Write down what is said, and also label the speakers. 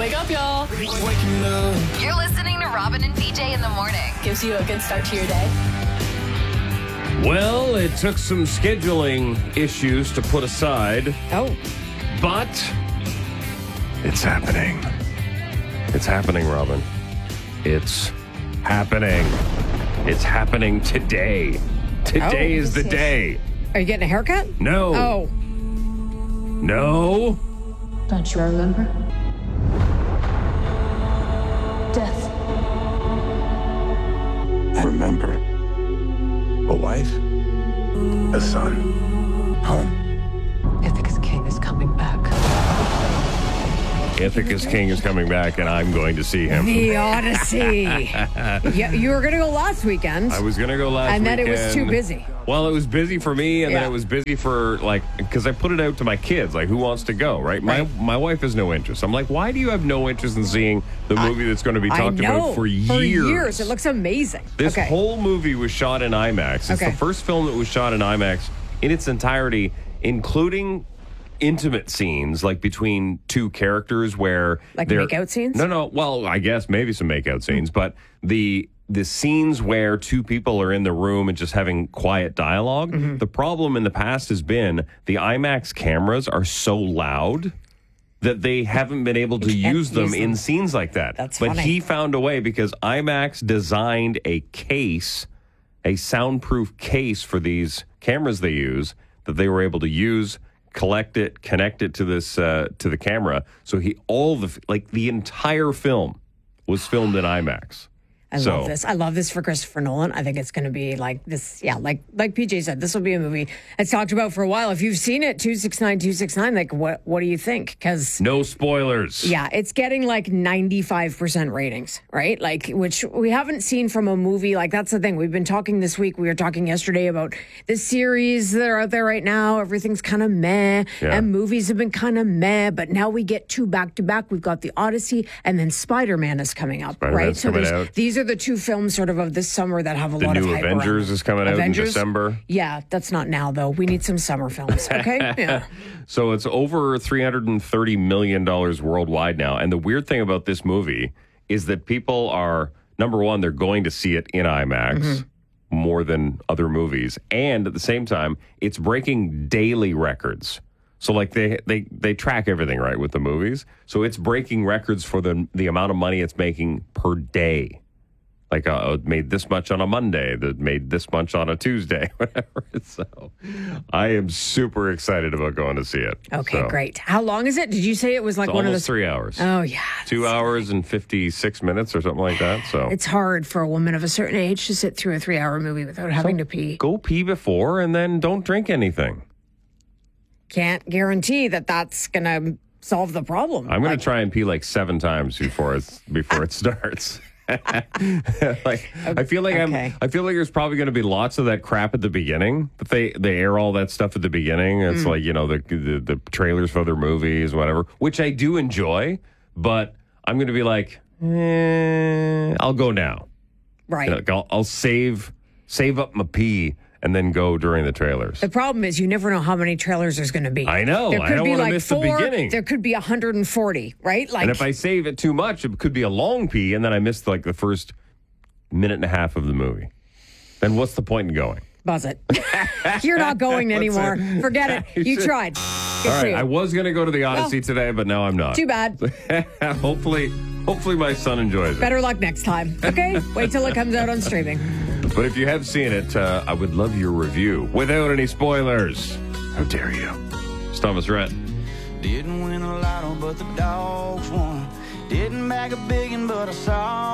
Speaker 1: Wake up, y'all.
Speaker 2: You're listening to Robin and BJ in the morning.
Speaker 1: Gives you a good start to your day.
Speaker 3: Well, it took some scheduling issues to put aside.
Speaker 4: Oh.
Speaker 3: But it's happening. It's happening, Robin. It's happening. It's happening today. Today is the day.
Speaker 4: Are you getting a haircut?
Speaker 3: No.
Speaker 4: Oh.
Speaker 3: No.
Speaker 5: Don't you remember? Death.
Speaker 6: I remember. A wife, a son, home.
Speaker 5: Ithaca's king is coming back.
Speaker 3: Ithaca's king is coming back, and I'm going to see him.
Speaker 4: The Odyssey. Yeah, you were going to go last weekend.
Speaker 3: I was going to go last
Speaker 4: and then
Speaker 3: weekend.
Speaker 4: it was too busy.
Speaker 3: Well, it was busy for me, and then it was busy for, because I put it out to my kids, who wants to go, right? My wife has no interest. I'm like, why do you have no interest in seeing the movie that's going to be talked about for years?
Speaker 4: For years. It looks amazing.
Speaker 3: This whole movie was shot in IMAX. It's the first film that was shot in IMAX in its entirety, including intimate scenes, between two characters where...
Speaker 4: make-out scenes?
Speaker 3: No. Well, I guess maybe some make-out scenes, but the scenes where two people are in the room and just having quiet dialogue, the problem in the past has been the IMAX cameras are so loud that they haven't been able to use them in scenes like that.
Speaker 4: That's
Speaker 3: but
Speaker 4: funny.
Speaker 3: he found a way because IMAX designed a case, a soundproof case for these cameras they use that they were able to use, collect it, connect it to this to the camera. So the entire film was filmed in IMAX.
Speaker 4: I love this. I love this for Christopher Nolan. I think it's going to be like this. Yeah, like PJ said, this will be a movie it's talked about for a while. If you've seen it, 269, what do you think? Because
Speaker 3: no spoilers.
Speaker 4: Yeah, it's getting 95% ratings, right? Which we haven't seen from a movie. That's the thing. We've been talking this week. We were talking yesterday about the series that are out there right now. Everything's kind of meh, and movies have been kind of meh. But now we get two back to back. We've got the Odyssey, and then Spider-Man is coming up, right? So these are the two films sort of this summer that have a lot of hype.
Speaker 3: The new Avengers is coming out in December.
Speaker 4: Yeah, that's not now, though. We need some summer films, okay? Yeah.
Speaker 3: So it's over $330 million worldwide now. And the weird thing about this movie is that people are, number one, they're going to see it in IMAX more than other movies. And at the same time, it's breaking daily records. So they track everything, right, with the movies. So it's breaking records for the amount of money it's making per day. It made this much on a Monday, that made this much on a Tuesday, whatever. So I am super excited about going to see it.
Speaker 4: Okay, great. How long is it? Did you say it was one of those?
Speaker 3: 3 hours.
Speaker 4: Oh, yeah.
Speaker 3: 2 hours and 56 minutes or something like that. So
Speaker 4: it's hard for a woman of a certain age to sit through a 3-hour movie without having to pee.
Speaker 3: Go pee before and then don't drink anything.
Speaker 4: Can't guarantee that that's going to solve the problem.
Speaker 3: I'm going to try and pee 7 times before it starts. I feel like there's probably going to be lots of that crap at the beginning, but they air all that stuff at the beginning. It's the trailers for other movies, whatever, which I do enjoy, but I'm going to be I'll go now.
Speaker 4: Right.
Speaker 3: I'll save up my pee and then go during the trailers.
Speaker 4: The problem is you never know how many trailers there's going to be.
Speaker 3: I know. I don't want to miss
Speaker 4: 4,
Speaker 3: the beginning.
Speaker 4: There could be 140, right?
Speaker 3: And if I save it too much, it could be a long pee, and then I missed the first minute and a half of the movie. Then what's the point in going?
Speaker 4: Buzz it. You're not going anymore. Forget it. You tried.
Speaker 3: All right. I was going to go to the Odyssey today, but now I'm not.
Speaker 4: Too bad.
Speaker 3: Hopefully my son enjoys it.
Speaker 4: Better luck next time. Okay? Wait till it comes out on streaming.
Speaker 3: But if you have seen it, I would love your review without any spoilers. How dare you? It's Thomas Rhett.
Speaker 7: Didn't win a lotto, but the dogs won. Didn't bag a biggin', but I saw